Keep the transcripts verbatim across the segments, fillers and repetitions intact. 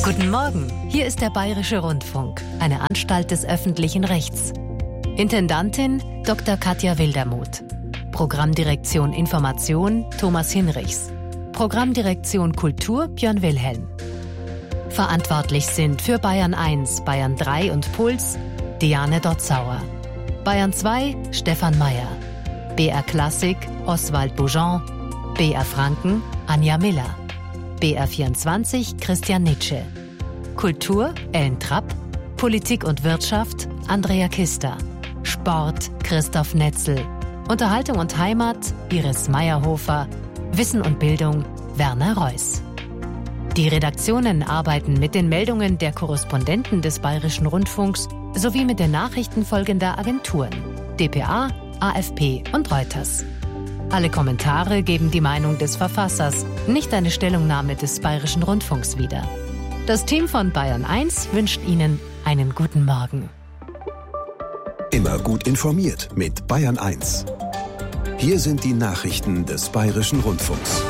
Guten Morgen, hier ist der Bayerische Rundfunk, eine Anstalt des öffentlichen Rechts. Intendantin Doktor Katja Wildermuth. Programmdirektion Information Thomas Hinrichs. Programmdirektion Kultur Björn Wilhelm. Verantwortlich sind für Bayern eins, Bayern drei und Puls Diane Dotzauer. Bayern zwei Stefan Mayer. B R Klassik Oswald Boujon. B R Franken Anja Miller. B R vierundzwanzig Christian Nitsche. Kultur Ellen Trapp. Politik und Wirtschaft Andrea Kister. Sport Christoph Netzel. Unterhaltung und Heimat Iris Meyerhofer. Wissen und Bildung Werner Reuss. Die Redaktionen arbeiten mit den Meldungen der Korrespondenten des Bayerischen Rundfunks sowie mit den Nachrichten folgender Agenturen: D P A, A F P und Reuters. Alle Kommentare geben die Meinung des Verfassers, nicht eine Stellungnahme des Bayerischen Rundfunks wider. Das Team von Bayern eins wünscht Ihnen einen guten Morgen. Immer gut informiert mit Bayern eins. Hier sind die Nachrichten des Bayerischen Rundfunks.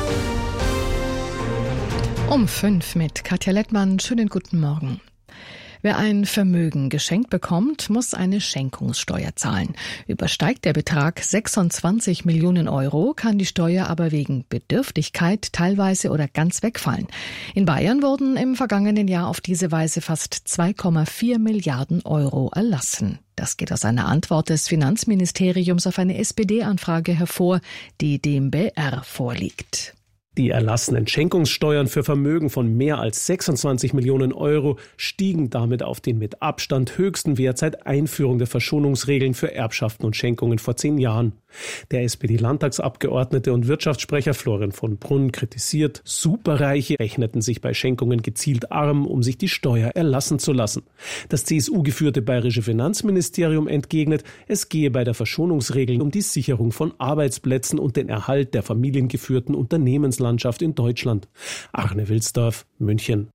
Um fünf mit Katja Lettmann. Schönen guten Morgen. Wer ein Vermögen geschenkt bekommt, muss eine Schenkungssteuer zahlen. Übersteigt der Betrag sechsundzwanzig Millionen Euro, kann die Steuer aber wegen Bedürftigkeit teilweise oder ganz wegfallen. In Bayern wurden im vergangenen Jahr auf diese Weise fast zwei Komma vier Milliarden Euro erlassen. Das geht aus einer Antwort des Finanzministeriums auf eine S P D-Anfrage hervor, die dem B R vorliegt. Die erlassenen Schenkungssteuern für Vermögen von mehr als sechsundzwanzig Millionen Euro stiegen damit auf den mit Abstand höchsten Wert seit Einführung der Verschonungsregeln für Erbschaften und Schenkungen vor zehn Jahren. Der S P D-Landtagsabgeordnete und Wirtschaftssprecher Florian von Brunn kritisiert, Superreiche rechneten sich bei Schenkungen gezielt arm, um sich die Steuer erlassen zu lassen. Das C S U-geführte bayerische Finanzministerium entgegnet, es gehe bei der Verschonungsregel um die Sicherung von Arbeitsplätzen und den Erhalt der familiengeführten Unternehmenslandschaft in Deutschland. Arne Wilsdorf, München.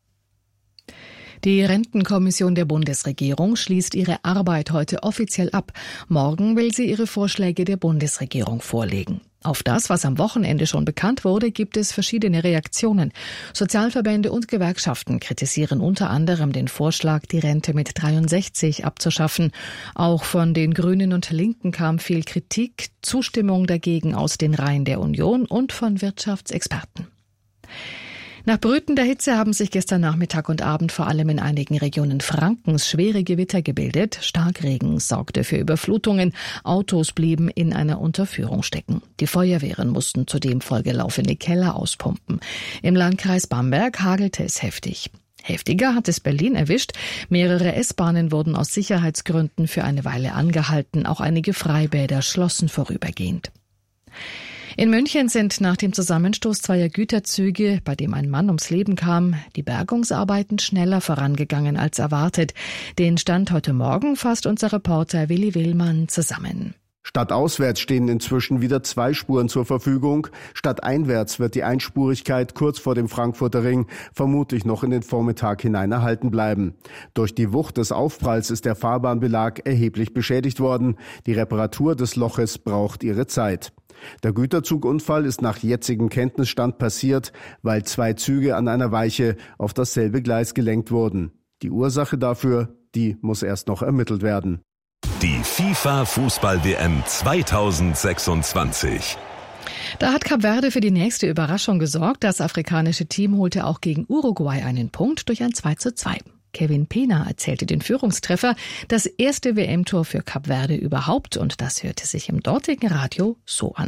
Die Rentenkommission der Bundesregierung schließt ihre Arbeit heute offiziell ab. Morgen will sie ihre Vorschläge der Bundesregierung vorlegen. Auf das, was am Wochenende schon bekannt wurde, gibt es verschiedene Reaktionen. Sozialverbände und Gewerkschaften kritisieren unter anderem den Vorschlag, die Rente mit dreiundsechzig abzuschaffen. Auch von den Grünen und Linken kam viel Kritik, Zustimmung dagegen aus den Reihen der Union und von Wirtschaftsexperten. Nach brütender Hitze haben sich gestern Nachmittag und Abend vor allem in einigen Regionen Frankens schwere Gewitter gebildet. Starkregen sorgte für Überflutungen. Autos blieben in einer Unterführung stecken. Die Feuerwehren mussten zudem vollgelaufene Keller auspumpen. Im Landkreis Bamberg hagelte es heftig. Heftiger hat es Berlin erwischt. Mehrere S-Bahnen wurden aus Sicherheitsgründen für eine Weile angehalten. Auch einige Freibäder schlossen vorübergehend. In München sind nach dem Zusammenstoß zweier Güterzüge, bei dem ein Mann ums Leben kam, die Bergungsarbeiten schneller vorangegangen als erwartet. Den Stand heute Morgen fasst unser Reporter Willi Willmann zusammen. Stadtauswärts stehen inzwischen wieder zwei Spuren zur Verfügung. Stadteinwärts wird die Einspurigkeit kurz vor dem Frankfurter Ring vermutlich noch in den Vormittag hinein erhalten bleiben. Durch die Wucht des Aufpralls ist der Fahrbahnbelag erheblich beschädigt worden. Die Reparatur des Loches braucht ihre Zeit. Der Güterzugunfall ist nach jetzigem Kenntnisstand passiert, weil zwei Züge an einer Weiche auf dasselbe Gleis gelenkt wurden. Die Ursache dafür, die muss erst noch ermittelt werden. Die FIFA-Fußball-W M zweitausendsechsundzwanzig. Da hat Kap Verde für die nächste Überraschung gesorgt. Das afrikanische Team holte auch gegen Uruguay einen Punkt durch ein zwei zu zwei. Kevin Pena erzählte den Führungstreffer, das erste W M-Tor für Kap Verde überhaupt, und das hörte sich im dortigen Radio so an.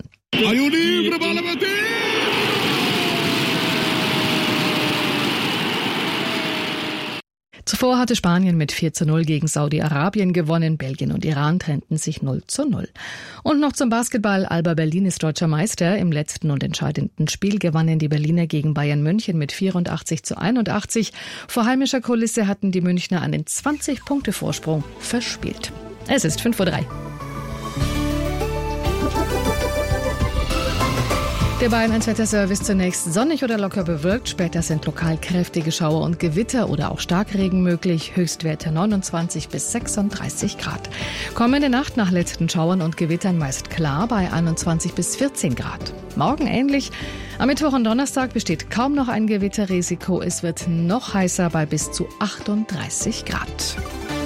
Zuvor hatte Spanien mit vier zu null gegen Saudi-Arabien gewonnen. Belgien und Iran trennten sich null zu null. Und noch zum Basketball. Alba Berlin ist deutscher Meister. Im letzten und entscheidenden Spiel gewannen die Berliner gegen Bayern München mit vierundachtzig zu einundachtzig. Vor heimischer Kulisse hatten die Münchner einen zwanzig-Punkte-Vorsprung verspielt. Es ist fünf Uhr drei. Der Bayern eins Wetterservice zunächst sonnig oder locker bewölkt. Später sind lokal kräftige Schauer und Gewitter oder auch Starkregen möglich. Höchstwerte neunundzwanzig bis sechsunddreißig Grad. Kommende Nacht nach letzten Schauern und Gewittern meist klar bei einundzwanzig bis vierzehn Grad. Morgen ähnlich. Am Mittwoch und Donnerstag besteht kaum noch ein Gewitterrisiko. Es wird noch heißer bei bis zu achtunddreißig Grad.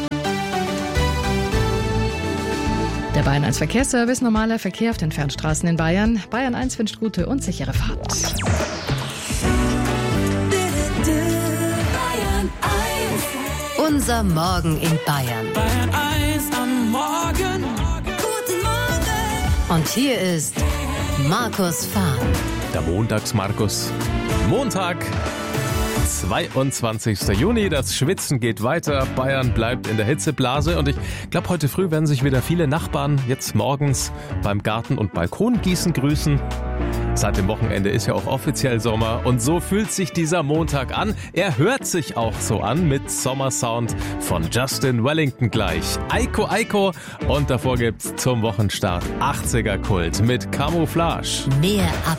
Der Bayern eins Verkehrsservice, normaler Verkehr auf den Fernstraßen in Bayern. Bayern eins wünscht gute und sichere Fahrt. Unser Morgen in Bayern. Bayern eins am Morgen. Guten Morgen. Und hier ist Markus Fahr. Der Montags-Markus. Montag, zweiundzwanzigster Juni. Das Schwitzen geht weiter. Bayern bleibt in der Hitzeblase. Und ich glaube, heute früh werden sich wieder viele Nachbarn jetzt morgens beim Garten- und Balkongießen grüßen. Seit dem Wochenende ist ja auch offiziell Sommer. Und so fühlt sich dieser Montag an. Er hört sich auch so an mit Sommersound von Justin Wellington gleich. Eiko Eiko. Und davor gibt's zum Wochenstart achtziger Kult mit Camouflage. Mehr ab